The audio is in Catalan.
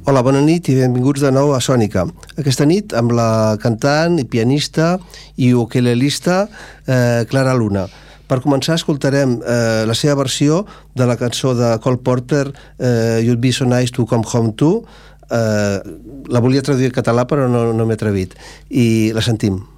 Hola, bona nit i benvinguts de nou a Sònica. Aquesta nit amb la cantant i pianista i ukelelista Clara Luna. Per començar escoltarem la seva versió de la cançó de Cole Porter You'd Be So Nice To Come Home To. La volia traduir en català però no m'he atrevit i la sentim.